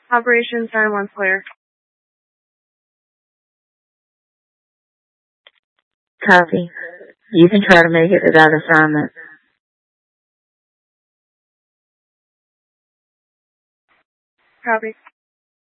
Operations 9-1 clear. Copy. You can try to make it to that assignment. Copy.